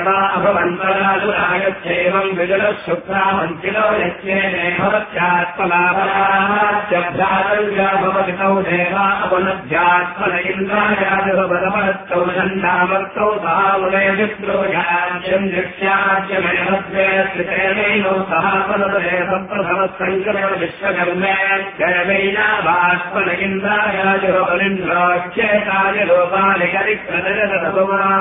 अभवन्तरागच्छैवम् विजलः शुक्रामञ्चिलो यज्ञेने भवत्यात्मलाभराभ्यातव्या भवति तौ देवा अपनध्यात्मन इन्द्रायादिभवदमस्तौ नन्दामर्तौ सहामुने विद्रोह्याज्यम् नित्याज्यमेवद्वे श्रितेनैनो सहापनदे सप्रथमसङ्करेण विश्वकर्मे जयवैनाभात्मन इन्द्रायादिभवनिन्द्रोच्येतानि लोपानि करिक्रदयदभुमा